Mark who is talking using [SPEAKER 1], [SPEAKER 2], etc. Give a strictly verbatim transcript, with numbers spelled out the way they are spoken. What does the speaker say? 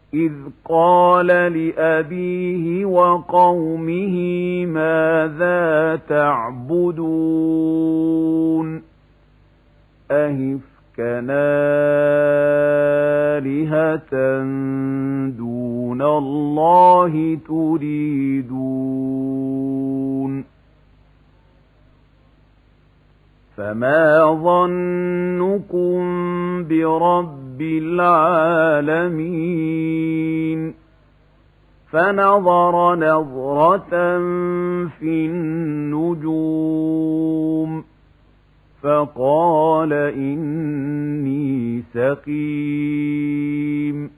[SPEAKER 1] إذ قال لأبيه وقومه ماذا تعبدون أئفكا آلهة دون الله تريدون فما ظنكم برب العالمين فنظر نظرة في النجوم فقال إني سقيم